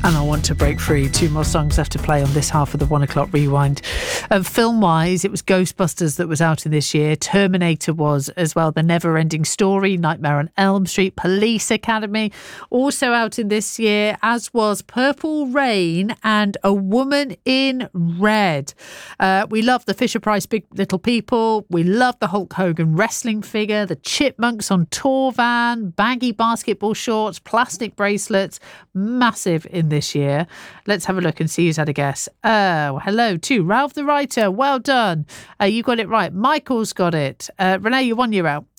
And I Want to Break Free. 2 more songs left to play on this half of the 1 o'clock rewind. Film-wise, it was Ghostbusters that was out in this year. Terminator was as well. The Never Ending Story, Nightmare on Elm Street, Police Academy. Also out in this year, as was Purple Rain and A Woman in Red. We love the Fisher-Price Big Little People. We love the Hulk Hogan wrestling figure, the Chipmunks on tour van, baggy basketball shorts, plastic bracelets. Massive in this year. Let's have a look and see who's had a guess. Hello to Ralph the Writer. Well done. You got it right. Michael's got it. Renee, you're 1 year out.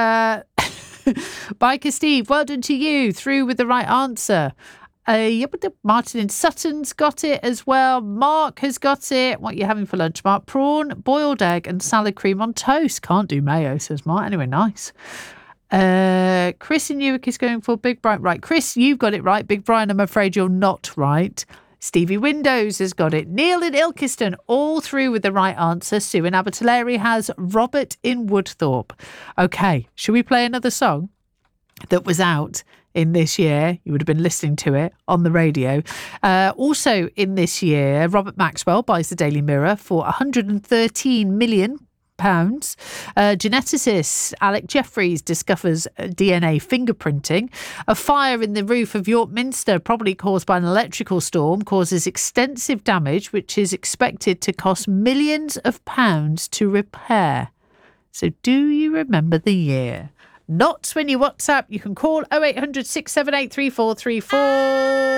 Biker Steve, well done to you. Through with the right answer. Martin in Sutton's got it as well. Mark has got it. What are you having for lunch, Mark? Prawn, boiled egg and salad cream on toast. Can't do mayo, says Mark. Anyway, nice. Chris in Newark is going for Big Brian. Right, Chris, you've got it right. Big Brian, I'm afraid you're not right. Stevie Windows has got it. Neil in Ilkeston, all through with the right answer. Sue in Abertillery has Robert in Woodthorpe. Okay, should we play another song that was out in this year? You would have been listening to it on the radio. Also in this year, Robert Maxwell buys the Daily Mirror for £113 million. Geneticist Alec Jeffreys discovers DNA fingerprinting. A fire in the roof of York Minster, probably caused by an electrical storm, causes extensive damage, which is expected to cost millions of pounds to repair. So do you remember the year? Not when you WhatsApp. You can call 0800 678 3434.